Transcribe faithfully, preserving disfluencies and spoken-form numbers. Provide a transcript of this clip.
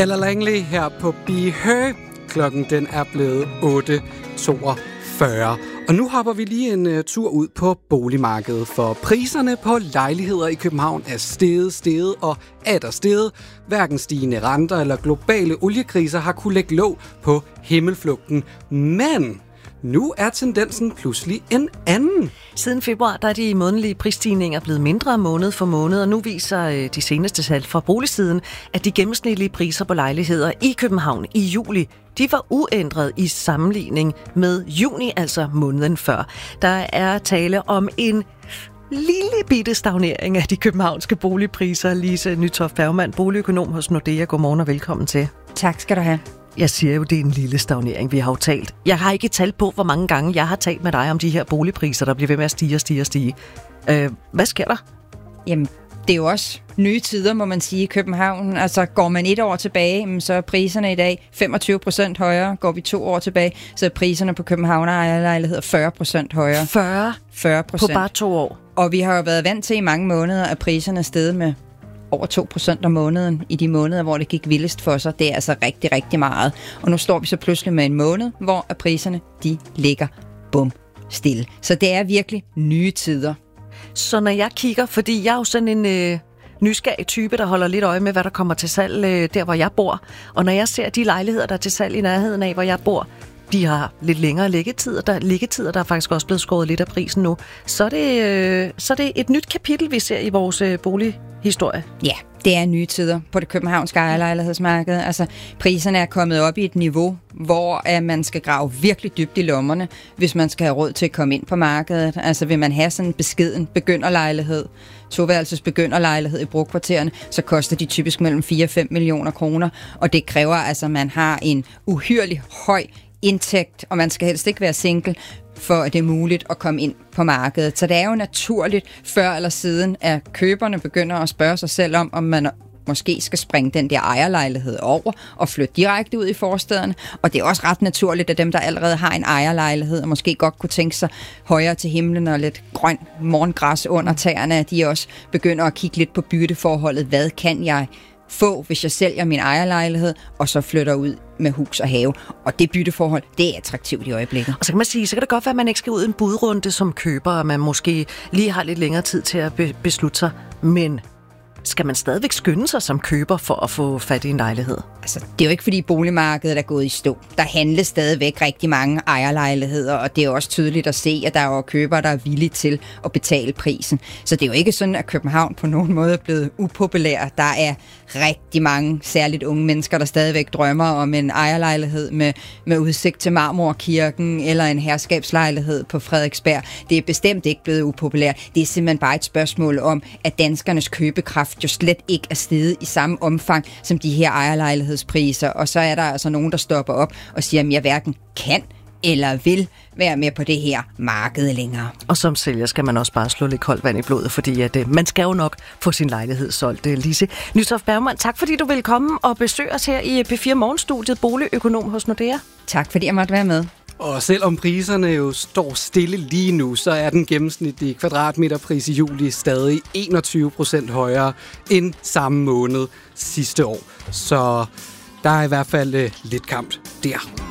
Ella Langley her på Be Her. Klokken den er blevet otte toogfyrre. Og nu hopper vi lige en uh, tur ud på boligmarkedet, for priserne på lejligheder i København er steget, steget og atter steget. Hverken stigende renter eller globale oliekriser har kunne lægge låg på himmelflugten. Men nu er tendensen pludselig en anden. Siden februar der er de månedlige prisstigninger blevet mindre måned for måned, og nu viser de seneste tal fra boligsiden, at de gennemsnitlige priser på lejligheder i København i juli, de var uændret i sammenligning med juni, altså måneden før. Der er tale om en lille bitte stagnering af de københavnske boligpriser. Lise Nytoft Bergmann, boligøkonom hos Nordea. Godmorgen og velkommen til. Tak skal du have. Jeg siger jo, det er en lille stagnering, vi har jo talt. Jeg har ikke talt på, hvor mange gange jeg har talt med dig om de her boligpriser, der bliver ved med at stige og stige og stige. Øh, hvad sker der? Jamen, det er jo også nye tider, må man sige, i København. Altså, går man et år tilbage, så er priserne i dag femogtyve procent højere. Går vi to år tilbage, så er priserne på København og ejerlejligheder fyrre procent højere. fyrre? fyrre procent. På bare to år? Og vi har jo været vant til i mange måneder, at priserne er steget med over to procent om måneden i de måneder, hvor det gik vildest for sig. Det er altså rigtig, rigtig meget. Og nu står vi så pludselig med en måned, hvor priserne, de ligger bum stille. Så det er virkelig nye tider. Så når jeg kigger, fordi jeg er jo sådan en øh, nysgerrig type, der holder lidt øje med, hvad der kommer til salg øh, der, hvor jeg bor. Og når jeg ser de lejligheder, der er til salg i nærheden af, hvor jeg bor, de har lidt længere liggetider. Der, liggetider, der er faktisk også blevet skåret lidt af prisen nu. Så er det, øh, så er det et nyt kapitel, vi ser i vores øh, bolighistorie. Ja, det er nye tider på det københavnske ejerlejlighedsmarked. Altså, priserne er kommet op i et niveau, hvor at man skal grave virkelig dybt i lommerne, hvis man skal have råd til at komme ind på markedet. Altså, vil man have sådan en beskeden begynderlejlighed, toværelses begynderlejlighed i brokvartererne, så koster de typisk mellem fire og fem millioner kroner, og det kræver altså, at man har en uhyrelig høj indtægt, og man skal helst ikke være single, for at det er muligt at komme ind på markedet. Så det er jo naturligt, før eller siden, at køberne begynder at spørge sig selv om, om man måske skal springe den der ejerlejlighed over og flytte direkte ud i forstederne. Og det er også ret naturligt, at dem, der allerede har en ejerlejlighed, og måske godt kunne tænke sig højere til himlen og lidt grøn morgengræs under tæerne, at de også begynder at kigge lidt på bytteforholdet. Hvad kan jeg få, hvis jeg sælger min ejerlejlighed, og så flytter ud med hus og have. Og det bytteforhold, det er attraktivt i øjeblikket. Og så kan man sige, så kan det godt være, at man ikke skal ud i en budrunde som køber, og man måske lige har lidt længere tid til at be- beslutte sig. Men skal man stadigvæk skynde sig som køber for at få fat i en lejlighed? Altså, det er jo ikke, fordi boligmarkedet er gået i stå. Der handles stadigvæk rigtig mange ejerlejligheder, og det er også tydeligt at se, at der er købere, der er villige til at betale prisen. Så det er jo ikke sådan, at København på nogen måde er blevet upopulær. Der er rigtig mange, særligt unge mennesker, der stadigvæk drømmer om en ejerlejlighed med, med udsigt til Marmorkirken eller en herskabslejlighed på Frederiksberg. Det er bestemt ikke blevet upopulært. Det er simpelthen bare et spørgsmål om, at danskernes købekraft jo slet ikke er steget i samme omfang som de her ejerlejlighedspriser. Og så er der altså nogen, der stopper op og siger, at jeg hverken kan eller vil være med på det her marked længere. Og som sælger skal man også bare slå lidt koldt vand i blodet, fordi at, man skal jo nok få sin lejlighed solgt. Lise Nytoft Bergmann, tak fordi du vil komme og besøge os her i P fire Morgenstudiet, boligøkonom hos Nordea. Tak fordi jeg måtte være med. Og selvom priserne jo står stille lige nu, så er den gennemsnitlige kvadratmeterpris i juli stadig enogtyve procent højere end samme måned sidste år. Så der er i hvert fald lidt kamp der.